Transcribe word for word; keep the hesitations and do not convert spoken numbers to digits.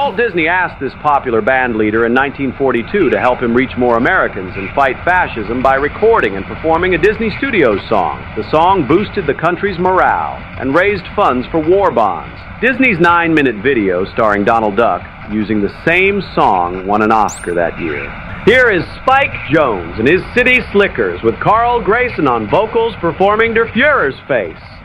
Walt Disney asked this popular band leader in nineteen forty-two to help him reach more Americans and fight fascism by recording and performing a Disney Studios song. The song boosted the country's morale and raised funds for war bonds. Disney's nine-minute video starring Donald Duck using the same song won an Oscar that year. Here is Spike Jones and his City Slickers with Carl Grayson on vocals performing Der Fuhrer's Face.